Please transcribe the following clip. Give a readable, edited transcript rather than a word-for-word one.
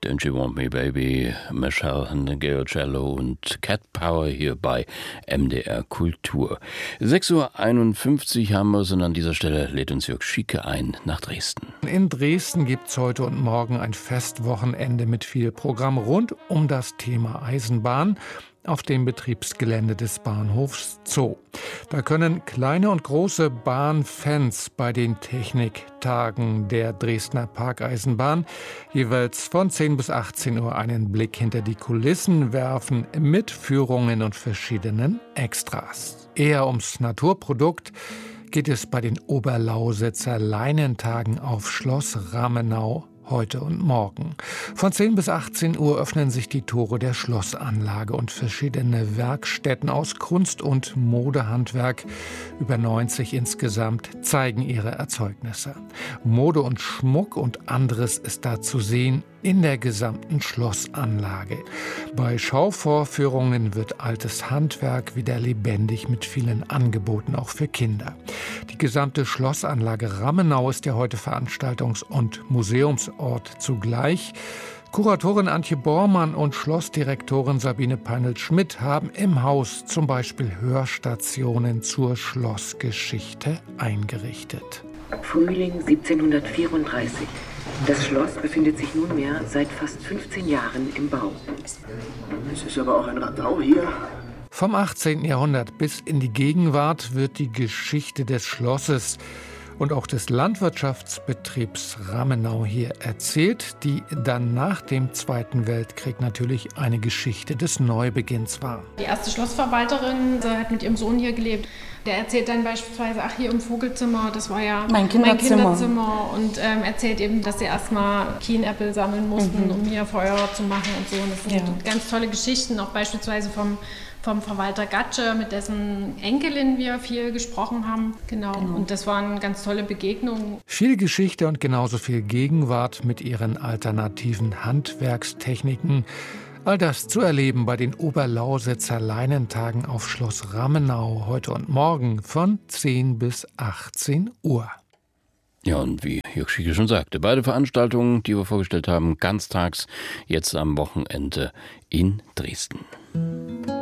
Don't You Want Me Baby, Michelle Ngeocello und Cat Power hier bei MDR Kultur. 6:51 Uhr haben wir es und an dieser Stelle lädt uns Jörg Schieke ein nach Dresden. In Dresden gibt es heute und morgen ein Festwochenende mit viel Programm rund um das Thema Eisenbahn auf dem Betriebsgelände des Bahnhofs Zoo. Da können kleine und große Bahnfans bei den Techniktagen der Dresdner Parkeisenbahn jeweils von 10 bis 18 Uhr einen Blick hinter die Kulissen werfen mit Führungen und verschiedenen Extras. Eher ums Naturprodukt geht es bei den Oberlausitzer Leinentagen auf Schloss Ramenau heute und morgen. Von 10 bis 18 Uhr öffnen sich die Tore der Schlossanlage und verschiedene Werkstätten aus Kunst- und Modehandwerk, über 90 insgesamt, zeigen ihre Erzeugnisse. Mode und Schmuck und anderes ist da zu sehen in der gesamten Schlossanlage. Bei Schauvorführungen wird altes Handwerk wieder lebendig mit vielen Angeboten, auch für Kinder. Die gesamte Schlossanlage Ramenau ist ja heute Veranstaltungs- und Museumsort zugleich. Kuratorin Antje Bormann und Schlossdirektorin Sabine Peinl-Schmidt haben im Haus zum Beispiel Hörstationen zur Schlossgeschichte eingerichtet. Frühling 1734. Das Schloss befindet sich nunmehr seit fast 15 Jahren im Bau. Es ist aber auch ein Radau hier. Vom 18. Jahrhundert bis in die Gegenwart wird die Geschichte des Schlosses und auch des Landwirtschaftsbetriebs Ramenau hier erzählt, die dann nach dem Zweiten Weltkrieg natürlich eine Geschichte des Neubeginns war. Die erste Schlossverwalterin hat mit ihrem Sohn hier gelebt. Der erzählt dann beispielsweise, hier im Vogelzimmer, das war ja mein Kinderzimmer. Und erzählt eben, dass sie erstmal Kienäpfel sammeln mussten, um hier Feuer zu machen und so. Und das sind ganz tolle Geschichten, auch beispielsweise vom Verwalter Gatsche, mit dessen Enkelin wir viel gesprochen haben. Genau. Und das waren ganz tolle Begegnungen. Viel Geschichte und genauso viel Gegenwart mit ihren alternativen Handwerkstechniken. All das zu erleben bei den Oberlausitzer Leinentagen auf Schloss Ramenau heute und morgen von 10 bis 18 Uhr. Ja, und wie Jörg Schieke schon sagte, beide Veranstaltungen, die wir vorgestellt haben, ganztags, jetzt am Wochenende in Dresden.